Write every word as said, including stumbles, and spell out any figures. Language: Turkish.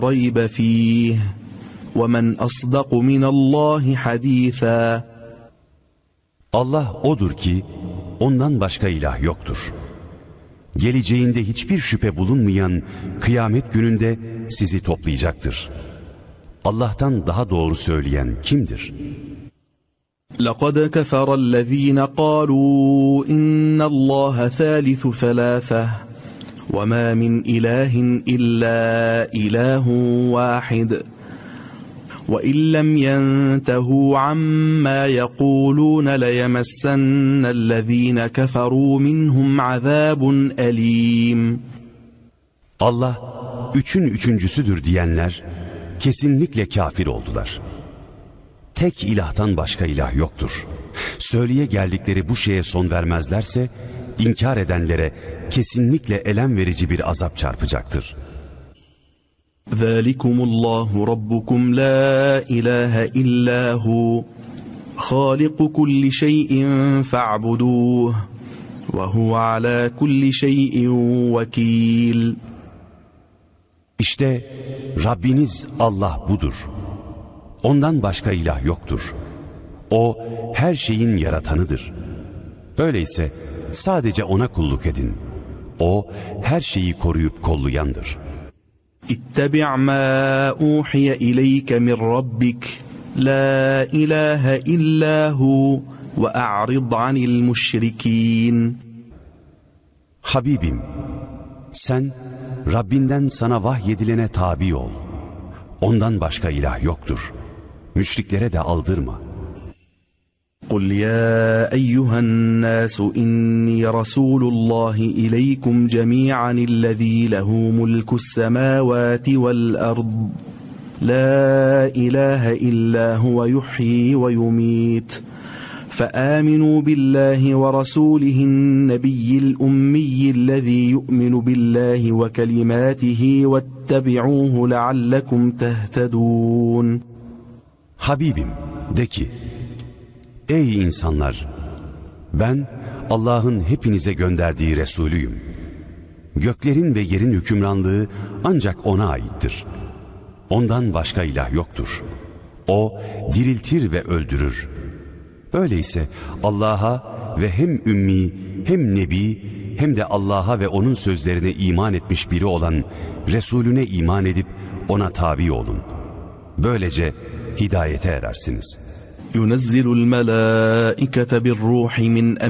ريب فيه ومن أصدق من الله حديثا. Allah odur ki ondan başka ilah yoktur. Geleceğinde hiçbir şüphe bulunmayan kıyamet gününde sizi toplayacaktır. Allah'tan daha doğru söyleyen kimdir? لَقَدْ كَفَرَ الَّذ۪ينَ قَالُوا اِنَّ اللّٰهَ ثَالِثُ ثَلَاثَةٍ وَمَا مِنْ اِلَٰهٍ اِلَّا اِلَٰهٌ وَاحِدٌ وَاِنْ لَمْ يَنْتَهُوا عَمَّا يَقُولُونَ لَيَمَسَّنَّ الَّذ۪ينَ كَفَرُوا مِنْهُمْ عَذَابٌ أَلِيمٌ. Allah üçün üçüncüsüdür diyenler kesinlikle kafir oldular. Tek ilahtan başka ilah yoktur. Söyleye geldikleri bu şeye son vermezlerse inkar edenlere kesinlikle elem verici bir azap çarpacaktır. ذَٰلِكُمُ اللّٰهُ رَبُّكُمْ لَا إِلَٰهَ إِلَّا هُوَ خَالِقُ كُلِّ شَيْءٍ فَاعْبُدُوهُ وَهُوَ عَلَى كُلِّ شَيْءٍ وَكِيلٌ. İşte Rabbiniz Allah budur. Ondan başka ilah yoktur. O her şeyin yaratanıdır. Öyleyse sadece ona kulluk edin. O her şeyi koruyup kollayandır. اتبع ما أوحي إليك من ربك لا إله إلا هو وأعرض عن المشركين. Habibim, sen Rabbinden sana vahyedilene tabi ol. Ondan başka ilah yoktur. Müşriklere de aldırma. قُلْ يَا أَيُّهَا النَّاسُ إِنِّي رَسُولُ اللَّهِ إِلَيْكُمْ جَمِيعًا الَّذ۪ي لَهُ مُلْكُ السَّمَاوَاتِ وَالْأَرْضِ لَا إِلَٰهَ إِلَّا هُوَ يُحْيِي وَيُمِيتُ فَآمِنُوا بِاللَّهِ وَرَسُولِهِ النَّبِيِّ الْأُمِّيِّ الَّذ۪ي يُؤْمِنُ بِاللَّهِ وَكَلِمَاتِهِ وَاتَّبِعُوهُ لَعَلَّكُمْ تَهْتَدُونَ. Habibim, de ki, ey insanlar! Ben Allah'ın hepinize gönderdiği Resulüyüm. Göklerin ve yerin hükümranlığı ancak O'na aittir. Ondan başka ilah yoktur. O diriltir ve öldürür. Öyleyse Allah'a ve hem ümmi hem nebi hem de Allah'a ve O'nun sözlerine iman etmiş biri olan Resulüne iman edip O'na tabi olun. Böylece hidayete erersiniz. يُنَزِّلُ الْمَلَائِكَةَ بِالرُّوحِ مِنْ